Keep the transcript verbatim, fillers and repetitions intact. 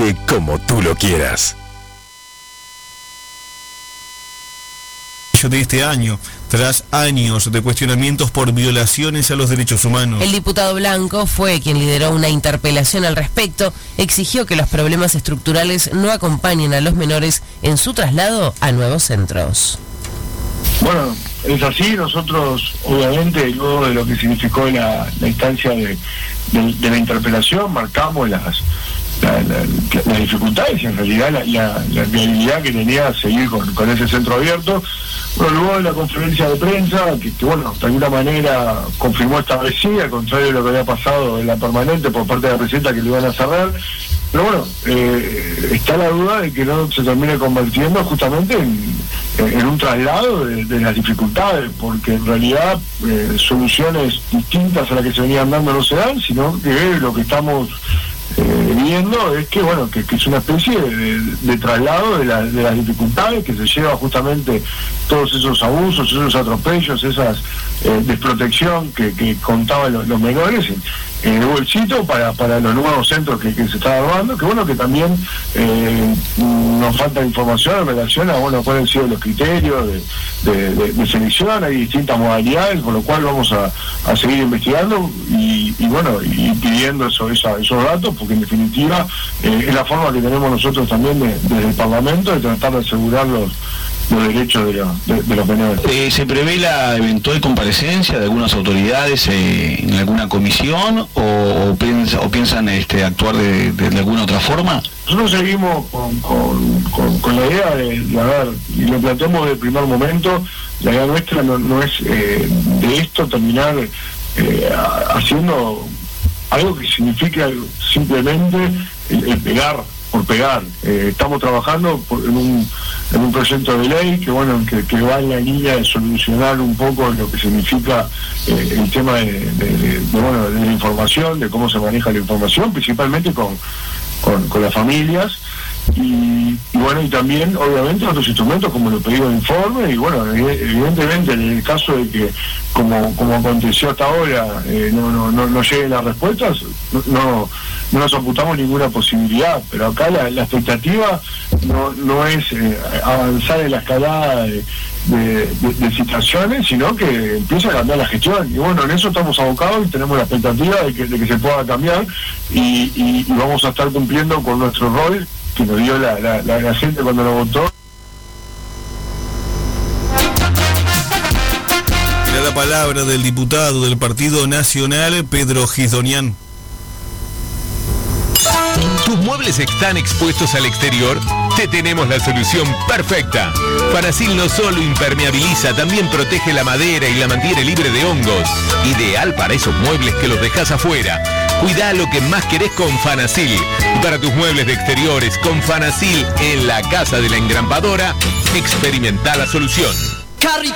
Elige como tú lo quieras. De este año, tras años de cuestionamientos por violaciones a los derechos humanos. El diputado Blanco fue quien lideró una interpelación al respecto, exigió que los problemas estructurales no acompañen a los menores en su traslado a nuevos centros. Bueno, es así. Nosotros, obviamente, luego de lo que significó la, la instancia de, de, de la interpelación, marcamos las La, la, las dificultades y en realidad la, la, la viabilidad que tenía seguir con, con ese centro abierto. Bueno, luego de la conferencia de prensa, que, que bueno, de alguna manera confirmó esta vez sí, al contrario de lo que había pasado en la permanente por parte de la presidenta que lo iban a cerrar. Pero bueno, eh, está la duda de que no se termine convirtiendo justamente en, en un traslado de, de las dificultades, porque en realidad eh, soluciones distintas a las que se venían dando no se dan, sino que lo que estamos Eh, viendo es que bueno que, que es una especie de, de traslado de, la, de las dificultades que se lleva justamente todos esos abusos, esos atropellos, esas eh, desprotección que, que contaban los, los menores en, en el bolsito para, para los nuevos centros que, que se están armando, que bueno que también eh, nos falta información en relación a bueno cuáles han sido los criterios de, de, de, de selección. Hay distintas modalidades, con lo cual vamos a, a seguir investigando y, y bueno y pidiendo eso, esa, esos datos, porque en definitiva eh, es la forma que tenemos nosotros también de, desde el Parlamento de tratar de asegurar los, los derechos de, la, de, de los menores. Eh, ¿Se prevé la eventual comparecencia de algunas autoridades eh, en alguna comisión o, o, piensa, o piensan este, actuar de, de, de alguna otra forma? Nosotros seguimos con, con, con, con la idea de, de, a ver, y lo planteamos desde el primer momento, la idea nuestra no, no es eh, de esto terminar eh, haciendo algo que significa simplemente el, el pegar por pegar. Eh, estamos trabajando por, en, un, en un proyecto de ley que bueno que, que va en la línea de solucionar un poco lo que significa eh, el tema de, de, de, de, bueno, de la información, de cómo se maneja la información, principalmente con, con, con las familias. Y, y bueno, y también obviamente otros instrumentos como los pedidos de informe y bueno, evidentemente en el caso de que como como aconteció hasta ahora eh, no, no, no, no lleguen las respuestas, no, no nos ocultamos ninguna posibilidad, pero acá la, la expectativa no, no es eh, avanzar en la escalada de, de, de, de situaciones, sino que empieza a cambiar la gestión y bueno, en eso estamos abocados y tenemos la expectativa de que, de que se pueda cambiar y, y, y vamos a estar cumpliendo con nuestro rol que nos dio la, la, la, la gente cuando lo votó. Era la palabra del diputado del Partido Nacional, Pedro Gisdonian. ¿Tus muebles están expuestos al exterior? Te tenemos la solución perfecta. Fanasil no solo impermeabiliza, también protege la madera y la mantiene libre de hongos. Ideal para esos muebles que los dejas afuera. Cuidá lo que más querés con Fanasil. Y para tus muebles de exteriores, con Fanasil en la Casa de la Engrampadora, experimenta la solución. Carry